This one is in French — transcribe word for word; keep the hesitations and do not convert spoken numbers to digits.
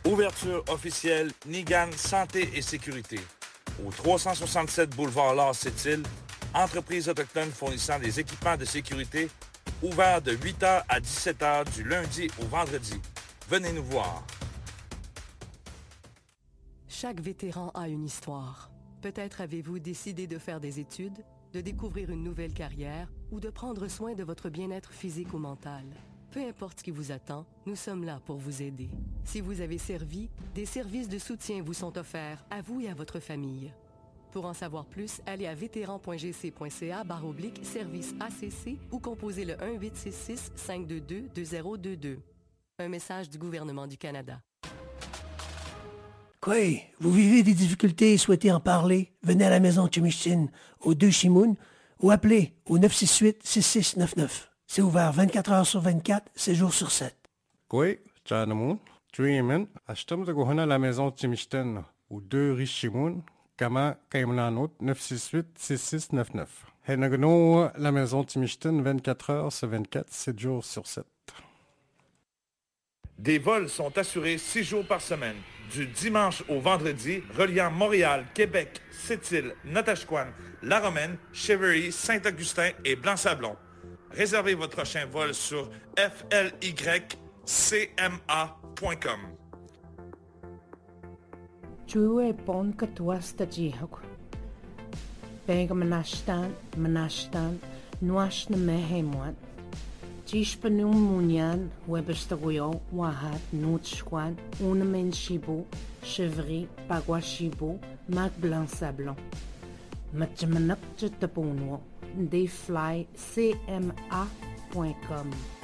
Ouverture officielle Nigan Santé et Sécurité. Au trois cent soixante-sept boulevard Lars Sept-Îles, entreprise autochtone fournissant des équipements de sécurité, ouvert de huit heures à dix-sept heures du lundi au vendredi. Venez nous voir. Chaque vétéran a une histoire. Peut-être avez-vous décidé de faire des études, de découvrir une nouvelle carrière ou de prendre soin de votre bien-être physique ou mental. Peu importe ce qui vous attend, nous sommes là pour vous aider. Si vous avez servi, des services de soutien vous sont offerts à vous et à votre famille. Pour en savoir plus, allez à vétéran point g c point c a barre oblique service A C C ou composez le un huit six six cinq deux deux deux zéro deux deux. Un message du gouvernement du Canada. Quoi? Vous vivez des difficultés et souhaitez en parler? Venez à la maison Chimichin, au deux Chimoun, ou appelez au neuf six huit six six neuf neuf. C'est ouvert vingt-quatre heures sur vingt-quatre, sept jours sur sept. Quoi? Tchanamoun, Tuimen, achetam de gohana à la maison Chimishten, ou deux Richimoun, Kama Kaimlanot neuf six huit six six neuf neuf. Henagno, la maison Chimishten, vingt-quatre heures sur vingt-quatre, sept jours sur sept. Des vols sont assurés six jours par semaine, du dimanche au vendredi, reliant Montréal, Québec, Sept-Îles, Natashquan, La Romaine, Cheverly, Saint-Augustin et Blanc-Sablon. Réservez votre prochain vol sur f l y c m a point com. Chue pon katuas ta jihok. Beg manashtan, manashtan, nuash na mehemwan. Tishpanum munyan, weberstagoyo, wahat, nutschwan, unamen shibu, chevry, paguashibu, mac blanc sablon. Matjamanak jetapunwo, they fly c m a point com.